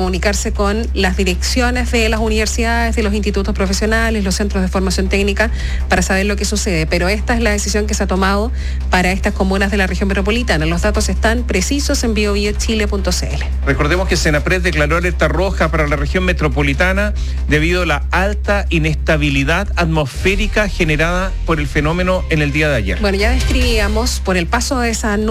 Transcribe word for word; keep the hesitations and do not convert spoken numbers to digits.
comunicarse con las direcciones de las universidades, de los institutos profesionales, los centros de formación técnica, para saber lo que sucede. Pero esta es la decisión que se ha tomado para estas comunas de la región metropolitana. Los datos están precisos en bio bio chile punto c l. Recordemos que Senapred declaró alerta roja para la región metropolitana debido a la alta inestabilidad atmosférica generada por el fenómeno en el día de ayer. Bueno, ya describíamos por el paso de esa